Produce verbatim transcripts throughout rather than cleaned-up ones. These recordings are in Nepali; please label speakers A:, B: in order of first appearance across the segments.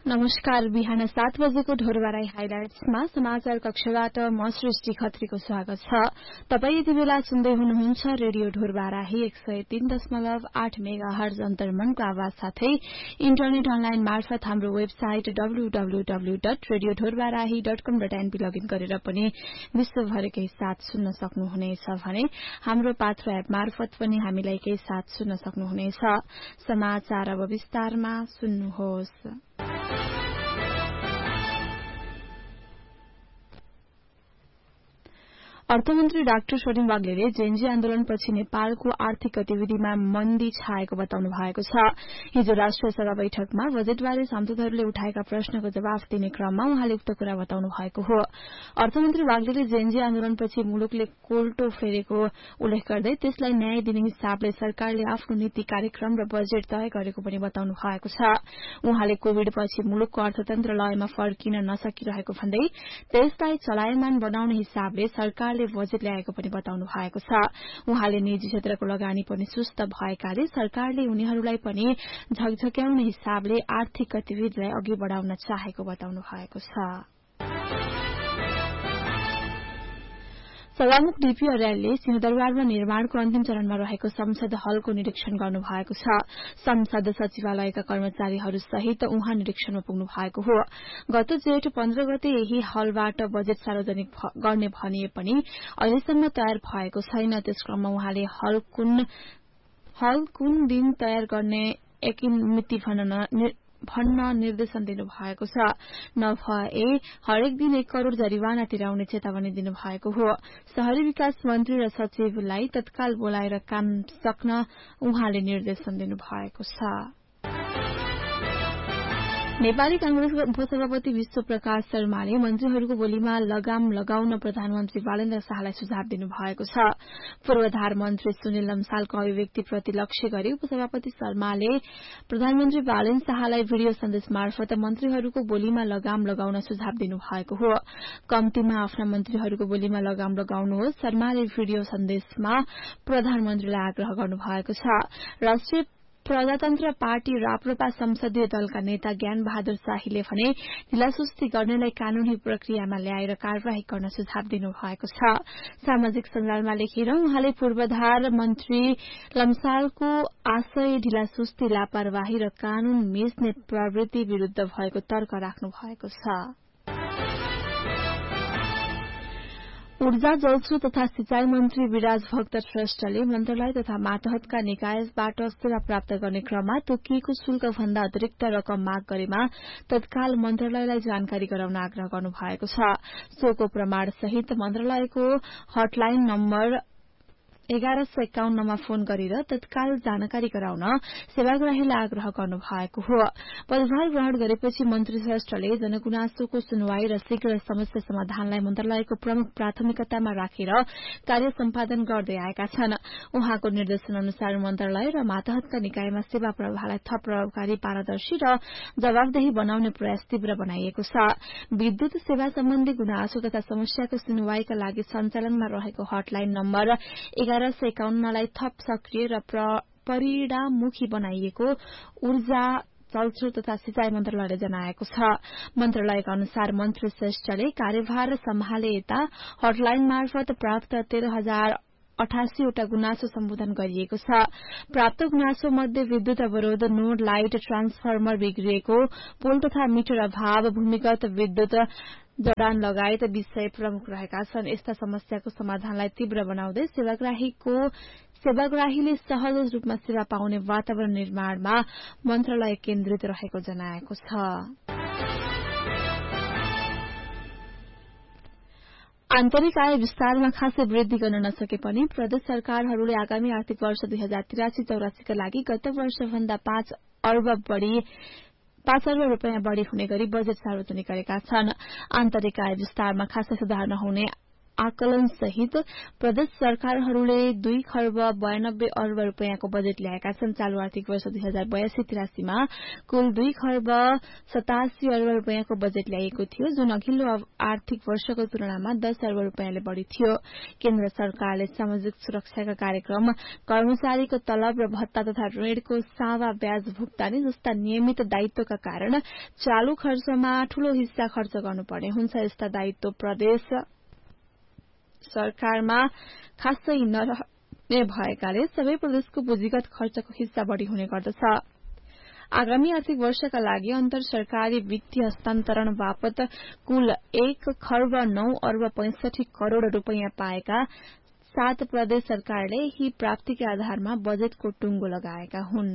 A: नमस्कार। बिहान सात बजेको ढोरबाराई हाइलाइट्समा समाचार कक्षबाट म सृष्टि खत्रीको स्वागत छ। तपाई यति बेला सुन्दै हुनुहुन्छ रेडियो ढोरबाराही एक सय तीन दशमलव आठ मेगा हर्ज अन्तर्मनको आवाज साथै इन्टरनेट अनलाइन मार्फत हाम्रो website W W W dot radio Dhorbarahi dot कम डट एनपी लगइन गरेर पनि विश्वभरकै साथ सुन्न सक्नुहुनेछ भने हाम्रो पात्र एप मार्फत पनि हामीलाई केही साथ सुन्न सक्नुहुनेछ। समाचार अब विस्तारमा सुन्नुहोस्। अर्थमन्त्री डाक्टर स्वरिम वाग्लेले जेएनजी आन्दोलनपछि नेपालको आर्थिक गतिविधिमा मन्दी छाएको बताउनु भएको छ। हिजो राष्ट्रिय सभा बैठकमा बजेटबारे सांसदहरूले उठाएका प्रश्नको जवाफ दिने क्रममा उहाँले उक्त कुरा बताउनु भएको हो। अर्थमन्त्री वाग्लेले जेएनजी आन्दोलनपछि मुलुकले कोल्टो फेरेको उल्लेख गर्दै त्यसलाई न्याय दिने हिसाबले सरकारले आफ्नो नीति कार्यक्रम र बजेट तय गरेको पनि बताउनु भएको छ। उहाँले कोविडपछि मुलुकको अर्थतन्त्र लयमा फर्किन नसकिरहेको भन्दै त्यसलाई चलायमान बनाउने हिसाबले सरकार बजेट ल्याएको पनि बताउनु भएको छ। उहाँले निजी क्षेत्रको लगानी पनि सुस्त भएकाले सरकारले उनीहरूलाई पनि झकझक्याउने हिसाबले आर्थिक गतिविधिलाई अघि बढ़ाउन चाहेको बताउनु भएको छ। सभामुख डीपी अर्यालले सिंहदरबारमा निर्माणको अन्तिम चरणमा रहेको संसद हलको निरीक्षण गर्नु भएको छ। संसद सचिवालयका कर्मचारीहरू सहित उहाँ निरीक्षणमा पुग्नु भएको हो। गत जेठ पन्ध्र गते यही हलबाट बजेट सार्वजनिक गर्ने भनिए पनि अहिलेसम्म तयार भएको छैन। त्यस क्रममा उहाँले हल कुन हल कुन दिन तयार गर्ने एकिन मिति भन्न भन्न निर्देशन दिनु भएको छ। नभए हरेक दिन एक करोड़ जरिवाना तिराउने चेतावनी दिनु भएको हो। शहरी विकास मन्त्री र सचिवलाई तत्काल बोलाएर काम सक्न उहाँले निर्देशन दिनु भएको छ। नेपाली कांग्रेसका उपसभापति विश्व प्रकाश शर्माले मन्त्रीहरूको बोलीमा लगाम लगाउन प्रधानमन्त्री बालेन्द्र शाहलाई सुझाव दिनु भएको छ। पूर्वाधार मन्त्री सुनिल लम्सालको अभिव्यक्तिप्रति लक्ष्य गरी उपसभापति शर्माले प्रधानमन्त्री बालेन्द्र शाहलाई भिडियो सन्देश मार्फत मन्त्रीहरूको बोलीमा लगाम लगाउन सुझाव दिनु भएको हो। कम्तीमा आफ्ना मन्त्रीहरूको बोलीमा लगाम लगाउनुहोस्, शर्माले भिडियो सन्देशमा प्रधानमन्त्रीलाई आग्रह गर्नु भएको छ। राष्ट्रिय प्रजातन्त्र पार्टी राप्रपा संसदीय दलका नेता ज्ञान बहादुर शाहीले भने ढिलासुस्ती गर्नेलाई कानूनी प्रक्रियामा ल्याएर कार्यवाही गर्न सुझाव दिनु भएको छ। सामाजिक सञ्जालमा लेखेर उहाँले पूर्वाधार मन्त्री लम्सालको आशय ढिलासुस्ती, लापरवाही र कानून मिच्ने प्रवृत्ति विरूद्ध भएको तर्क राख्नु भएको छ। ऊर्जा जलस्रोत तथा सिंचाई मन्त्री विराज भक्त श्रेष्ठले मन्त्रालय तथा मातहतका निकायबाट सेवा प्राप्त गर्ने क्रममा तोकिएको शुल्क भन्दा अतिरिक्त रकम माग गरेमा तत्काल मन्त्रालयलाई जानकारी गराउन आग्रह गर्नु भएको छ। सोको प्रमाण सहित मन्त्रालयको हटलाइन नम्बर एघार सय एकाउन्नमा फोन गरेर तत्काल जानकारी गराउन सेवाग्राहीलाई आग्रह गर्नु भएको हो। पदभार ग्रहण गरेपछि मन्त्री श्रेष्ठले जनगुनासोको सुनवाई र शीघ्र समस्या समाधानलाई मन्त्रालयको प्रमुख प्राथमिकतामा राखेर कार्य सम्पादन गर्दै आएका छन्। उहाँको निर्देशन अनुसार मन्त्रालय र मातहतका निकायमा सेवा प्रवाहलाई थप प्रभावकारी, पारदर्शी र जवाबदेही बनाउने प्रयास तीव्र बनाइएको छ। विद्युत सेवा सम्बन्धी गुनासो तथा समस्याको सुनवाईका लागि सञ्चालनमा रहेको हटलाइन नम्बर एघार सय एकाउन्नलाई थप सक्रिय र परिणाममुखी बनाइएको ऊर्जा जलस्रोत तथा सिंचाई मन्त्रालयले जनाएको छ। मन्त्रालयका अनुसार मन्त्री श्रेष्ठले कार्यभार सम्हाले यता हटलाइन मार्फत प्राप्त तेह्र हजार अठासीवटा गुनासो सम्बोधन गरिएको छ। प्राप्त गुनासो मध्ये विद्युत अवरोध, नोड लाइट, ट्रान्सफर्मर बिग्रिएको, पोल तथा मिटर अभाव, भूमिगत विद्युत जडान लगायत विषय प्रमुख रहेका छन्। यस्ता समस्याको समाधानलाई तीव्र बनाउँदै सेवाग्राहीको सेवाग्राहीले सहज रूपमा सेवा पाउने वातावरण निर्माणमा मन्त्रालय केन्द्रित रहेको जनाएको छ। आन्तरिक आय विस्तारमा खासै वृद्धि गर्न नसके पनि प्रदेश सरकारहरूले आगामी आर्थिक वर्ष दुई हजार तिरासी चौरासीका लागि गत वर्षभन्दा पाँच अर्ब बढ़ी पाँच अर्ब रूपियाँ बढ़ी हुने गरी बजेट सार्वजनिक गरेका छन्। आन्तरिक आय विस्तारमा खासै सुधार नहुने आकलन सहित प्रदेश सरकारहरूले दुई खर्ब बयानब्बे अर्ब रूपियाँको बजेट ल्याएका छन्। चालू आर्थिक वर्ष दुई हजार बयासी तिरासीमा कुल दुई खर्ब सतासी अर्ब रूपियाँको बजेट ल्याइएको थियो, जुन अघिल्लो आर्थिक वर्षको तुलनामा दस अर्ब रूपियाँले बढ़ी थियो। केन्द्र सरकारले सामाजिक सुरक्षाका कार्यक्रम, कर्मचारीको तलब र भत्ता तथा ऋणको सावा ब्याज भुक्तानी जस्ता नियमित दायित्वका कारण चालू खर्चमा ठूलो हिस्सा खर्च गर्नुपर्ने हुन्छ। यस्ता दायित्व प्रदेश सरकारमा खासै नरहने भएकाले सबै प्रदेशको पुँजीगत खर्चको हिस्सा बढ़ी हुने गर्दछ। आगामी आर्थिक वर्षका लागि अन्तर सरकारी वित्तीय हस्तान्तरण बापत कुल एक खर्ब नौ अर्ब पैंसठी करोड़ रूपियाँ पाएका सात प्रदेश सरकारले यही प्राप्तिका आधारमा बजेटको टुंगो लगाएका हुन्।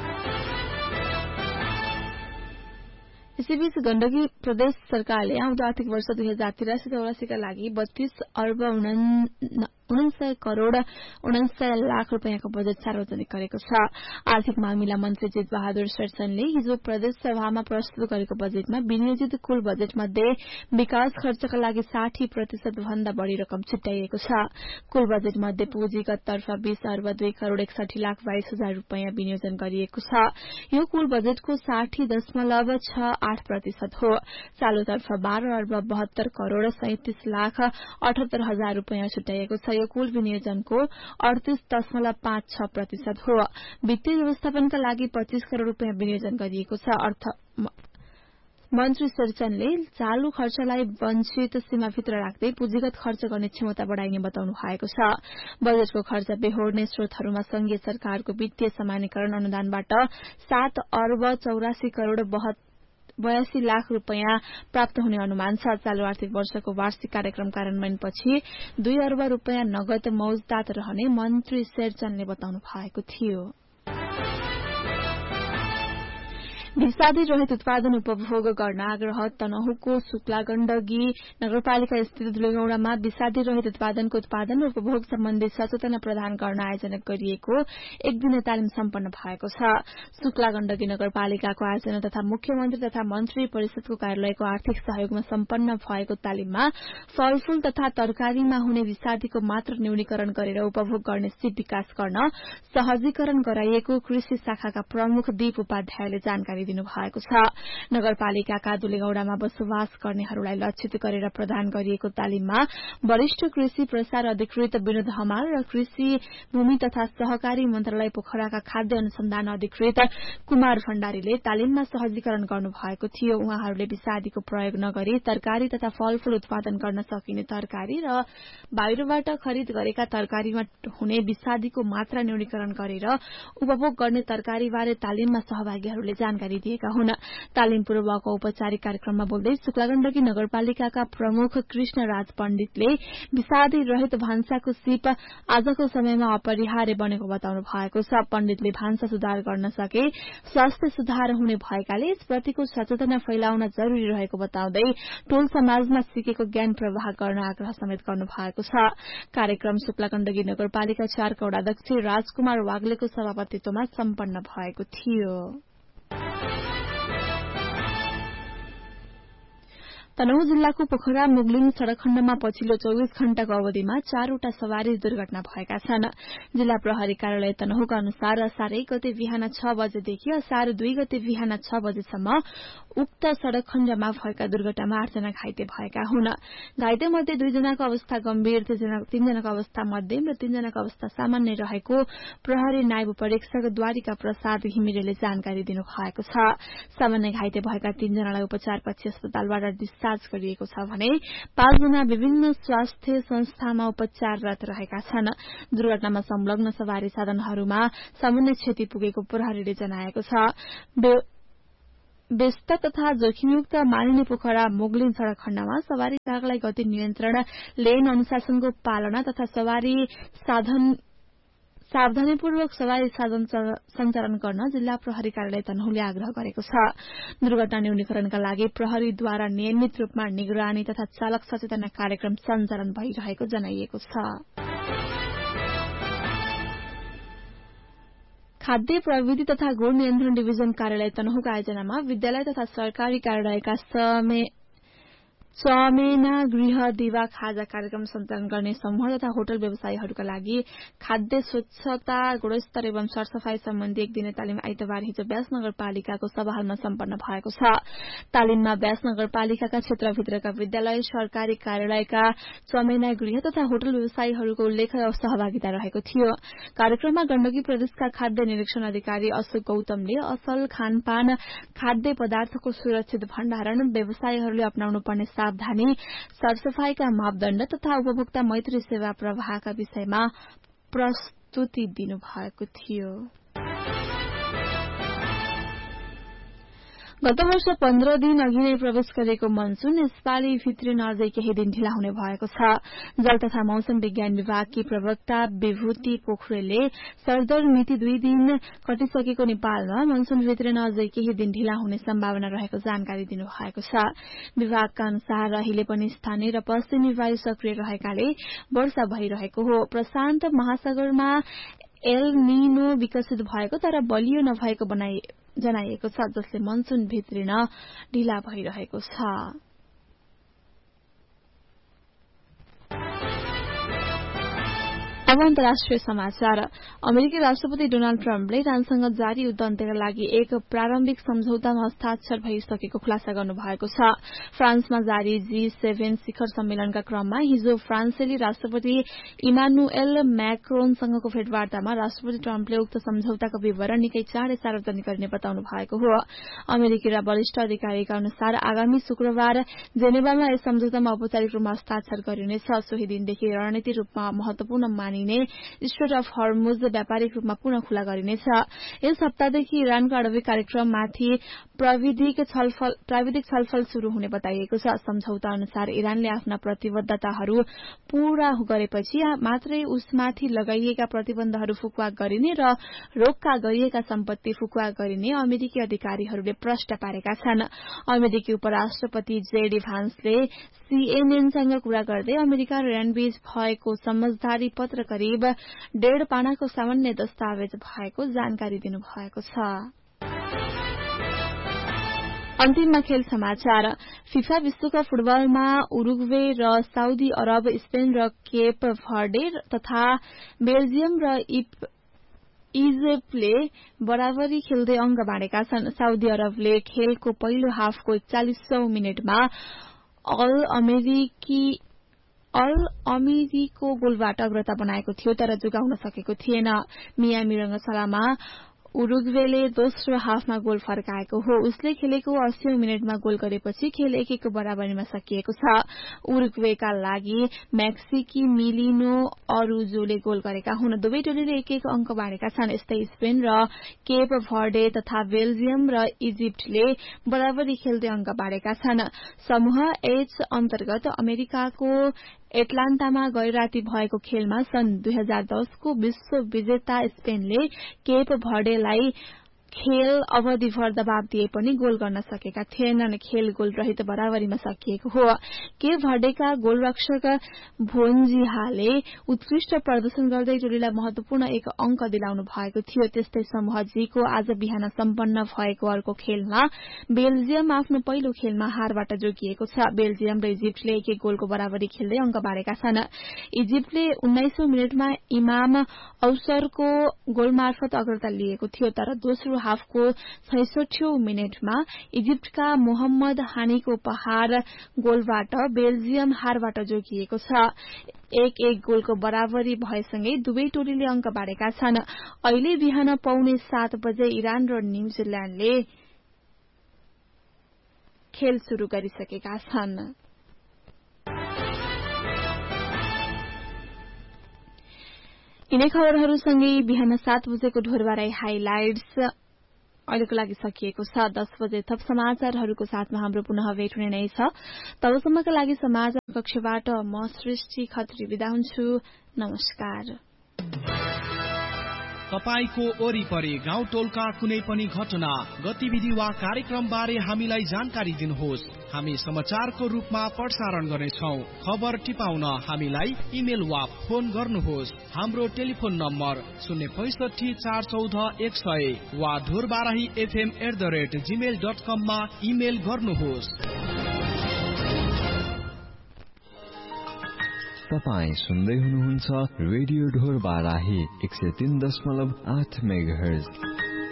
A: यसैबीच गण्डकी प्रदेश सरकारले आउँदो आर्थिक वर्ष दुई हजार तिरासी चौरासीका लागि बत्तीस अर्ब उनासय करोड़ उनासय लाख रूपियाँको बजेट सार्वजनिक गरेको छ। आर्थिक मामिला मन्त्री जित बहादुर शेरचनले हिजो प्रदेश सभामा प्रस्तुत गरेको बजेटमा विनियोजित कुल बजेट मध्ये विकास खर्चका लागि साठी प्रतिशत भन्दा बढ़ी रकम छुट्याइएको छ। कुल बजेट मध्ये पुँजीगत तर्फ बीस अर्ब दुई करोड़ एकसठी लाख बाइस हजार रूपियाँ विनियोजन गरिएको छ। यो कुल बजेटको साठी दशमलव छ आठ प्रतिशत हो। चालूतर्फ बाह्र अर्ब बहत्तर करोड़ सैंतीस लाख अठहत्तर हजार रूपियाँ छुट्याइएको छ। यो कुल विनियोजनको अड़तीस दशमलव पाँच छ प्रतिशत हो। वित्तीय व्यवस्थापनका लागि पच्चीस करोड़ रूपियाँ विनियोजन गरिएको छ। अर्थ मन्त्री शेरचनले चालू खर्चलाई वञ्चित सीमाभित्र राख्दै पुँजीगत खर्च गर्ने क्षमता बढ़ाइने बताउनु भएको छ। बजेटको खर्च बेहोर्ने स्रोतहरूमा संघीय सरकारको वित्तीय समानीकरण अनुदानबाट सात अर्ब चौरासी करोड़ बयासी लाख रूपियाँ प्राप्त हुने अनुमान छ। चालू आर्थिक वर्षको वार्षिक कार्यक्रम कार्यान्वयनपछि दुई अर्ब रूपियाँ नगद मौजदात रहने मन्त्री शेरचनले बताउनु भएको थियो। विषादी रहित उत्पादन उपभोग गर्न आग्रह तनहुँको शुक्लागण्डकी नगरपालिका स्थित धुलेगौड़ामा विषादी रहित उत्पादनको उत्पादन र उपभोग सम्बन्धी सचेतना प्रदान गर्न आयोजना गरिएको एक दिने तालिम सम्पन्न भएको छ। शुक्लागण्डकी नगरपालिकाको आयोजना तथा मुख्यमन्त्री तथा मन्त्री परिषदको कार्यालयको आर्थिक सहयोगमा सम्पन्न भएको तालिममा फलफूल तथा तरकारीमा हुने विषादीको मात्र न्यूनीकरण गरेर उपभोग गर्ने सिप विकास गर्न सहजीकरण गराइएको कृषि शाखाका प्रमुख दीप उपाध्यायले जानकारी दिनु भएको छ। नगरपालिकाका दुलेगौड़ामा बसोबास गर्नेहरूलाई लक्षित गरेर प्रदान गरिएको तालिममा वरिष्ठ कृषि प्रसार अधिकृत विनोद हमाल र कृषि भूमि तथा सहकारी मन्त्रालय पोखराका खाद्य अनुसन्धान अधिकृत कुमार भण्डारीले तालिममा सहजीकरण गर्नु भएको थियो। उहाँहरूले विषादीको प्रयोग नगरी तरकारी तथा फलफूल उत्पादन गर्न सकिने तरकारी र बाहिरबाट खरिद गरेका तरकारीमा हुने विषादीको मात्रा न्यूनीकरण गरेर उपभोग गर्ने तरकारीबारे तालिममा सहभागीहरूले जानकारी दिएका हुन्। तालिम पूर्वको औपचारिक कार्यक्रममा बोल्दै शुक्लागण्डकी नगरपालिकाका प्रमुख कृष्ण राज पण्डितले विषादी रहित भान्साको सिप आजको समयमा अपरिहार्य बनेको बताउनु भएको छ। पण्डितले भान्सा सुधार गर्न सके स्वास्थ्य सुधार हुने भएकाले यसप्रतिको सचेतना फैलाउन जरूरी रहेको बताउँदै टोल समाजमा सिकेको ज्ञान प्रवाह गर्न आग्रह समेत गर्नु भएको छ। कार्यक्रम शुक्लागण्डकी नगरपालिका चारका वडाध्यक्ष राजकुमार वाग्लेको सभापतित्वमा सम्पन्न भएको थियो। तनहुँ जिल्लाको पोखरा मुगलिङ सड़क खण्डमा पछिल्लो चौबीस घण्टाको अवधिमा चारवटा सवारी दुर्घटना भएका छन्। जिल्ला प्रहरी कार्यालय तनहुँका अनुसार असार एक गते बिहान छ बजेदेखि असार दुई गते बिहान छ बजेसम्म उक्त सड़क खण्डमा भएका दुर्घटनामा आठजना घाइते भएका हुन्। घाइते मध्ये दुईजनाको अवस्था गम्भीर, तीनजनाको अवस्था मध्यम र तीनजनाको अवस्था सामान्य रहेको प्रहरी नायब परीक्षक द्वारिका प्रसाद घिमिरेले जानकारी दिनु भएको छ। सामान्य घाइते भएका तीनजनालाई उपचारपछि अस्पतालबाट डिस्चार्ज गरिएको छ भने पाँचजना विभिन्न स्वास्थ्य संस्थामा उपचाररत रहेका छन्। दुर्घटनामा संलग्न सवारी साधनहरूमा सामान्य क्षति पुगेको प्रहरीले जनाएको छ। व्यस्त तथा जोखिमयुक्त मानिने पोखरा मुगलिङ सड़क खण्डमा सवारी चालकलाई गति नियन्त्रण, लेन अनुशासनको पालना तथा सवारी साधन सावधानीपूर्वक सवारी साधन सञ्चालन गर्न जिल्ला प्रहरी कार्यालय तनहुँले आग्रह गरेको छ। दुर्घटना न्यूनीकरणका लागि प्रहरीद्वारा नियमित रूपमा निगरानी तथा चालक सचेतना कार्यक्रम सञ्चालन भइरहेको जनाइएको छ। खाद्य प्रविधि तथा गुण नियन्त्रण डिभिजन कार्यालय तनहुँका आयोजनामा विद्यालय तथा सरकारी कार्यालयका समय चमेना गृह दिवा खाजा कार्यक्रम सञ्चालन गर्ने समूह तथा होटल व्यवसायीहरूका लागि खाद्य स्वच्छता गुणस्तर एवं सरसफाई सम्बन्धी एक दिने तालिम आइतबार हिजो व्यास नगरपालिकाको सभाहालमा सम्पन्न भएको छ। तालिममा व्यास नगरपालिकाका क्षेत्रभित्रका विद्यालय, सरकारी कार्यालयका चमेना गृह तथा होटल व्यवसायीहरूको उल्लेख सहभागिता रहेको थियो। कार्यक्रममा गण्डकी प्रदेशका खाद्य निरीक्षण अधिकारी अशोक गौतमले असल खानपान, खाद्य पदार्थको सुरक्षित भण्डारण, व्यवसायीहरूले अपनाउनु पर्ने सावधानी, सरसफाईका मापदण्ड तथा उपभोक्ता मैत्री सेवा प्रवाहका विषयमा प्रस्तुति दिनुभएको थियो। गत वर्ष पन्ध्र दिन अघि नै प्रवेश गरेको मनसून यसपालि भित्रिन अझै केही दिन ढिला हुने भएको छ। जल तथा मौसम विज्ञान विभागकी प्रवक्ता विभूति पोखरेलले सरदर मिति दुई दिन कटिसकेको नेपालमा मनसून भित्रिन अझै केही दिन ढिला हुने सम्भावना रहेको जानकारी दिनुभएको छ। विभागका अनुसार अहिले पनि स्थानीय र पश्चिमी वायु सक्रिय रहेकाले वर्षा भइरहेको हो। प्रशान्त महासागरमा एल निनो विकसित भएको तर बलियो नभएको बनाइ जनाइएको छ, जसले मनसून भित्रिन ढिला भइरहेको छ। अब अन्तर्राष्ट्रिय समाचार। अमेरिकी राष्ट्रपति डोनाल्ड ट्रम्पले इरानसँग जारी युद्ध अन्त्यका लागि एक प्रारम्भिक सम्झौतामा हस्ताक्षर भइसकेको खुलासा गर्नुभएको छ। फ्रान्समा जारी जी सेभेन शिखर सम्मेलनका क्रममा हिजो फ्रान्सेली राष्ट्रपति इमानुएल मैक्रोनसँगको भेटवार्तामा राष्ट्रपति ट्रम्पले उक्त सम्झौताको विवरण निकै चाँडै सार्वजनिक गर्ने बताउनु भएको हो। अमेरिकी र वरिष्ठ अधिकारीका अनुसार आगामी शुक्रबार जेनेभामा यस सम्झौतामा औपचारिक रूपमा हस्ताक्षर गरिनेछ। सोही दिनदेखि रणनीतिक रूपमा महत्वपूर्ण मानिने स्ट्रेट अफ हर्मुज व्यापारिक रूपमा पुनः खुला गरिनेछ। यस हप्तादेखि इरानको आणविक कार्यक्रममाथि प्राविधिक छलफल प्राविधिक छलफल शुरू हुने बताइएको छ। सम्झौता अनुसार इरानले आफ्ना प्रतिबद्धताहरू पूरा गरेपछि मात्रै उसमाथि लगाइएका प्रतिबन्धहरू फुकुवा गरिने र रोक्का गरिएका सम्पत्ति फुकुवा गरिने अमेरिकी अधिकारीहरूले प्रश्न पारेका छन्। अमेरिकी उपराष्ट्रपति जेडी भान्सले सीएनएनसँग कुरा गर्दै अमेरिका र इरानबीच भएको समझदारी पत्र करिब डेढ़ पानाको सामान्य दस्तावेज भएको जानकारी दिनुभएको छ। अन्तिममा खेल समाचार। फिफा विश्वकप फुटबलमा उरुग्वे र साउदी अरब, स्पेन र केप भर्डे तथा बेल्जियम र इजिप्टले बराबरी खेल्दै अंक बाँडेका छन्। साउदी अरबले खेलको पहिलो हाफको एकचालिसौं मिनटमा अल अमेरिकी अल अमेरिको गोलबाट अग्रता बनाएको थियो तर जोगाउन सकेको थिएन। मियामी रंगशालामा उरुग्वेले दोस्रो हाफमा गोल फर्काएको हो। उसले खेलेको अस्सीौं मिनटमा गोल गरेपछि खेल एक एकको बराबरीमा सकिएको छ। उरुग्वेका लागि मेक्सिकी मिलिनो अरूजोले गोल गरेका हुन्। दुवै टोलीले एक एक अंक बाँडेका छन्। यस्तै स्पेन र केप भर्डे तथा बेल्जियम र इजिप्टले बराबरी खेल्दै अंक बाँडेका छन्। समूह एच अन्तर्गत अमेरिकाको एटलान्टामा गैर राति भएको खेलमा सन् दुई हजार दसको विश्व विजेता स्पेनले केप भर्डेलाई खेल अवधिभर दबाव दिए पनि गोल गर्न सकेका थिएनन्। खेल गोल रहित बराबरीमा सकिएको हो। केप भर्डेका गोलरक्षक भोन्जिहाले उत्कृष्ट प्रदर्शन गर्दै टोलीलाई महत्वपूर्ण एक अंक दिलाउनु भएको थियो। त्यस्तै समूह जीको आज बिहान सम्पन्न भएको अर्को खेलमा बेल्जियम आफ्नो पहिलो खेलमा हारबाट जोगिएको छ। बेल्जियम र इजिप्टले एक एक गोलको बराबरी खेल्दै अंक बाँडेका छन्। इजिप्टले उन्नाइसौं मिनटमा इमाम औसरको गोल मार्फत अग्रता लिएको थियो तर दोस्रो हाफको छैसठौं मिनटमा इजिप्टका मोहम्मद हानीको उपहार गोलबाट बेल्जियम हारबाट जोगिएको छ। एक एक गोलको बराबरी भएसँगै दुवै टोलीले अंक बाँडेका छन्। अहिले बिहान पौने सात बजे इरान र न्यूजील्याण्डले खेल शुरू गरिसकेका छन्। यिनै खबरहरूसँगै बिहान सात बजेको ढोरबाराई हाइलाइट्स अहिलेको लागि सकिएको छ। दस बजे थप समाचारहरूको साथमा हाम्रो पुनः भेट हुने नै छ। तबसम्मका लागि समाचार कक्षबाट म सृष्टि खत्री बिदा हुन्छु। नमस्कार।
B: तपाईको वरिपरि गाउँ टोलका कुनै पनि घटना, गतिविधि वा कार्यक्रम बारे हामीलाई जानकारी दिनुहोस्। हामी समाचारको रूपमा प्रसारण गर्नेछौं। खबर टिपाउन हामीलाई इमेल वा फोन गर्नुहोस्। हाम्रो टेलिफोन नम्बर शून्य पैसठी चार चौध एक सय वा Dhorbarahi FM at the rate Gmail dot कम मा इमेल गर्नुहोस्।
C: तपाईँ सुन्दै हुनुहुन्छ रेडियो ढोर बाराही एक सय तीन दशमलव आठ मेगाहर्ज।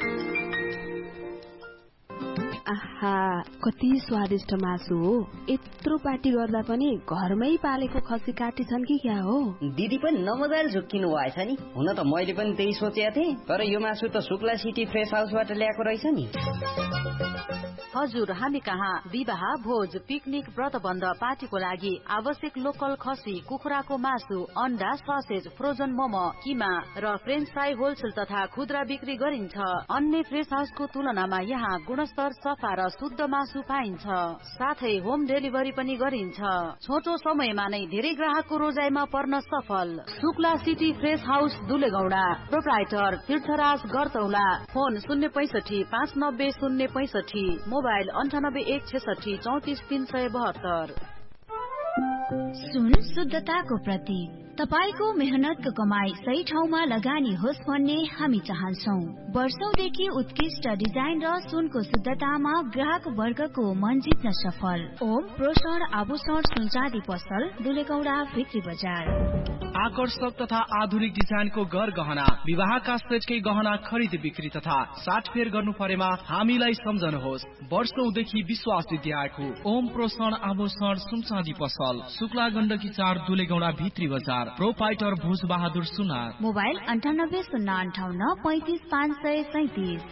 D: आहा, कति स्वादिष्ट मासु हो। यत्रो पार्टी गर्दा पनि घरमै पालेको खसी काटी छन् कि क्या हो?
E: दिदी पनि नमजाले झुक्किनु भएछ नि। हुन त मैले पनि त्यही सोचेको थिएँ, तर यो मासु त शुक्ला सिटी फ्रेस हाउसबाट ल्याएको रहेछ नि।
F: हजुर, हामी कहाँ विवाह, भोज, पिकनिक, व्रतबन्ध, पार्टीको लागि आवश्यक लोकल खसी, कुखुराको मासु, अन्डा, ससेज, फ्रोजन मोमो, किमा र फ्रेन्च फ्राई होलसेल तथा खुद्रा बिक्री गरिन्छ। अन्य फ्रेस हाउसको तुलनामा यहाँ गुणस्तर, सफा र शुद्ध मासु पाइन्छ। साथै होम डेलिभरी पनि गरिन्छ। छोटो समयमा नै धेरै ग्राहकको रोजाइमा पर्न सफल। Shukla city fresh house दुलेगौडा, proprietor तीर्थराज गरतौला। फोन शून्य पैसठी पाँच नब्बे शून्य पैसठी, मोबाइल अन्ठानब्बे एक छेसठी चौतिस तीन सय बहत्तर।
G: सुन शुद्धताको प्रतीक, तपाईको मेहनतको कमाई सही ठाउँमा लगानी होस् भन्ने हामी चाहन्छौं। वर्षौंदेखि उत्कृष्ट डिजाइन र सुनको शुद्धतामा ग्राहक वर्गको मन जित्न सफल। ओम प्रोषण आभूषण सुनचाँदी पसल, दुलेगौडा भित्री बजार।
B: आकर्षक तथा आधुनिक डिजाइनको घर गहना, विवाहका सेटकै गहना खरिद बिक्री तथा साटफेर गर्नु परेमा हामीलाई सम्झनुहोस्। वर्षौंदेखि विश्वास दिँदै आएको ओम प्रोषण आभूषण सुनचाँदी पसल, शुक्ला गण्डकी चार, दुलेगौडा भित्री बजार। प्रोपाइटर भुज बहादुर सुनार।
G: मोबाइल अन्ठानब्बे शून्य अन्ठाउन्न पैंतिस पाँच सय सैतिस।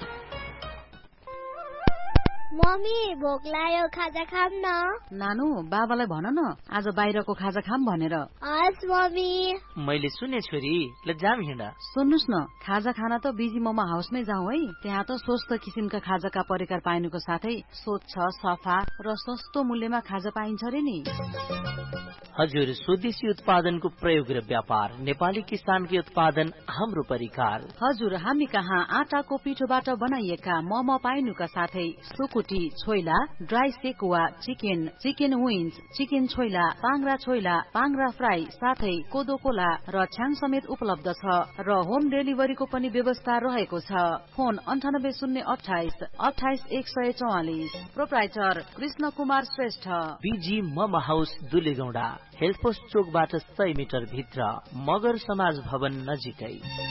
H: मम्मी, भोक लाग्यो, खाजा खाम न।
F: नानु, बाबालाई भन न आज बाहिरको खाजा खाम भनेर।
H: हस् मम्मी।
I: मैले सुने छोरी, ल जाम हिँड।
F: सुन्नुस् न, खाजा खाना त बिजी मोमो हाउसमै जाउँ है। त्यहाँ त स्वस्थ किसिमका खाजाका परिकार पाइनुको साथै स्वच्छ, सफा र सस्तो मूल्यमा खाजा पाइन्छ रे नि।
I: हजुर, स्वदेशी उत्पादनको प्रयोग र व्यापार, नेपाली किसानकी उत्पादन, हाम्रो परिकार।
F: हजुर, हामी कहाँ आटाको पिठोबाट बनाइएका मोमो पाइनुका साथै सुकुटी, choila, dry sekuwa, chicken, chicken wings, chicken choila, पाङ्रा choila, पाङ्रा fry, साथै कोदो कोला र छ्याङ समेत उपलब्ध छ र होम डेलिभरीको पनि व्यवस्था रहेको छ। फोन अन्ठानब्बे शून्य अठाइस अठाइस एक सय चौवालिस। Proprietor Krishna Kumar Shrestha.
I: Busy momo house दुलेगौडा, health post चोकबाट सय मिटर भित्र, मगर समाज भवन नजिकै।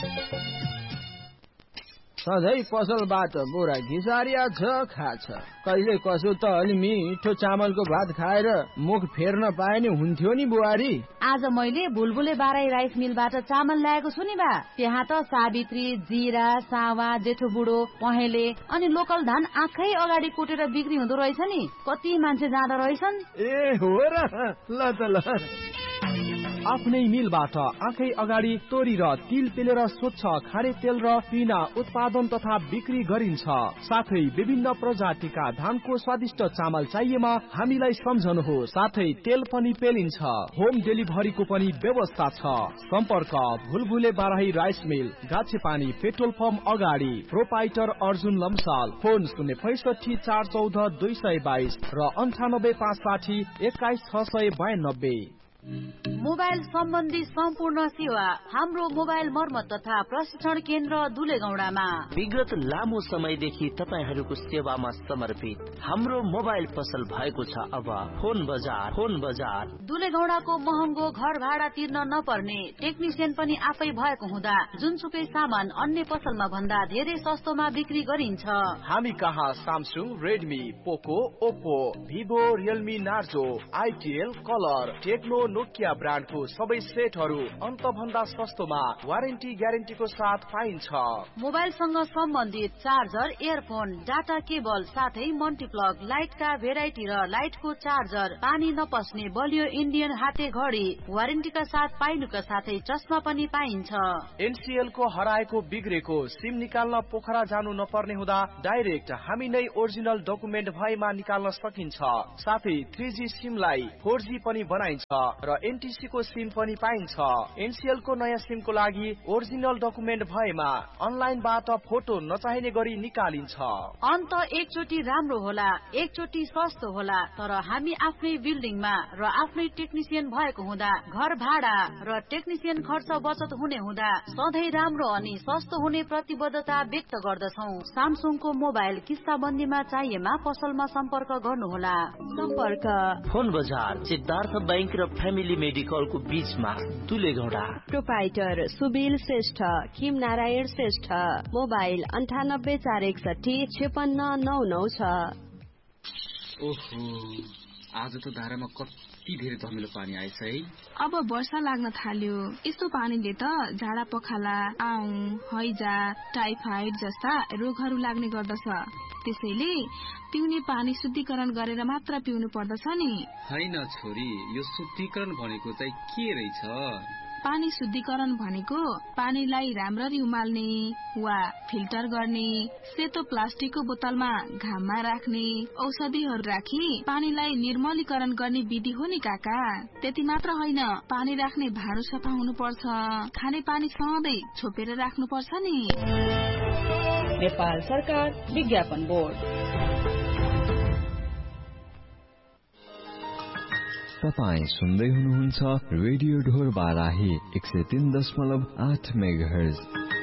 J: सधैँ पसलबाट बोरा घिसारिया छ खाछ, कहिले कसो त अलि मिठो चामलको भात खाएर मुख फेर्न पाए नि हुन्थ्यो नि बुहारी।
F: आज मैले बुलबुले बाराई राइस मिलबाट चामल ल्याएको छु नि बा। त्यहाँ त सावित्री, जिरा, सावा, जेठो बुढो, पहेँले अनि लोकल धान आँखै अगाडि कुटेर बिक्री हुँदो रहेछ नि। कति मान्छे जाँदो रहेछन्।
J: ए हो र, ल त ल।
B: आफ्नै मिलबाट आँखै अगाडि तोरी र तिल पेलेर स्वच्छ खारे तेल र पिना उत्पादन तथा बिक्री गरिन्छ। साथै विभिन्न प्रजातिका धानको स्वादिष्ट चामल चाहिएमा हामीलाई सम्झनुहोस्। साथै तेल पनि पेलिन्छ। होम डेलिभरीको पनि व्यवस्था छ। सम्पर्क भुलभुले Barahi rice mill, गाछेपानी petrol pump अगाडि। प्रोपाइटर अर्जुन लम्साल। फोन शून्य पैसठी चार चौध दुई सय बाइस र अन्ठानब्बे पाँच साठी एक्काइस छ सय बयानब्बे।
F: मोबाइल सम्बन्धी सम्पूर्ण सेवा हाम्रो मोबाइल मर्मत तथा प्रशिक्षण केन्द्र दुलेगौडामा।
I: विगत लामो समयदेखि तपाईहरूको सेवामा समर्पित हाम्रो मोबाइल पसल भएको छ अब फोन बजार। फोन बजार
F: दुलेगौडाको महँगो घर भाडा तिर्न नपर्ने, टेक्निसियन पनि आफै भएको हुँदा जुनसुकै सामान अन्य पसलमा भन्दा धेरै सस्तोमा बिक्री गरिन्छ।
B: हामी कहाँ सामसुङ, रेडमी, पोको, Oppo, Vivo, Realme, Narzo, आइटिएल, colour, Tecno, Nokia ब्रान्डको सबै सेटहरू अन्त भन्दा सस्तोमा वारेन्टी ग्यारेन्टीको साथ पाइन्छ।
F: मोबाइलसँग सम्बन्धित चार्जर, इयरफोन, डाटा केबल साथै मल्टिप्लग, लाइटका भेराइटी र लाइटको चार्जर, पानी नपस्ने बलियो इन्डियन हाते घडी वारेन्टीका साथ पाइनुका साथै चस्मा पनि पाइन्छ।
B: एनसीएल को हराएको बिग्रेको सिम निकाल्न पोखरा जानु नपर्ने हुँदा डाइरेक्ट हामी नै ओरिजिनल डकुमेन्ट भएमा निकाल्न सकिन्छ। साथै थ्री जी सिमलाई फोर जी पनि बनाइन्छ र एनटीसी को सिम पनि पाइन्छ। एनसीएल को नयाँ सिम को लागि ओरिजिनल डकुमेन्ट भएमा अनलाइनबाट फोटो नचाहिने गरी निकालिन्छ।
F: अन्त एकचोटि राम्रो होला, एकचोटि सस्तो होला, तर हामी आफ्नै बिल्डिङमा र आफ्नै टेक्निसियन भएको हुँदा घर भाडा र टेक्निसियन खर्च बचत हुने हुँदा सधैँ राम्रो अनि सस्तो हुने प्रतिबद्धता व्यक्त गर्दछौ। सामसुङको मोबाइल किस्ताबन्दीमा चाहिएमा पसलमा सम्पर्क गर्नुहोला। सम्पर्क
I: फोन बजार, सिद्धार्थ बैंक र फ्यामिली मेडिकल कलको बीचमा दुले घोडा।
D: प्रोपाइटर सुबिल श्रेष्ठ, खिम नारायण श्रेष्ठ, मोबाइल अन्ठानब्बे चार एकसठी छेपन्न नौ नौ छ।
K: ओहो, आज त धारामा कति धेरै धमिलो पानी आएछ है।
L: अब वर्षा लाग्न थाल्यो। यस्तो पानीले त झाडा पखाला, आउँ, हैजा, टाइफाइड जस्ता रोगहरू लाग्ने गर्दछ। त्यसैले पिउने पानी शुद्धिकरण गरेर मात्र पिउनु पर्दछ नि।
K: हैन छोरी, यो शुद्धिकरण भनेको चाहिँ के रहेछ?
L: पानी शुद्धिकरण भनेको पानीलाई राम्ररी उमाल्ने वा फिल्टर गर्ने, सेतो प्लास्टिकको बोतलमा घाममा राख्ने, औषधिहरू राखी पानीलाई निर्मलीकरण गर्ने विधि हो नि काका। त्यति मात्र होइन, पानी राख्ने भाँडो सफा हुनुपर्छ, खाने पानी सधैँ छोपेर राख्नुपर्छ नि।
F: नेपाल सरकार विज्ञापन बोर्ड।
C: तपाईँ सुन्दै हुनुहुन्छ रेडियो ढोर बाराही एक सय तीन दशमलव आठ मेगाहर्ज।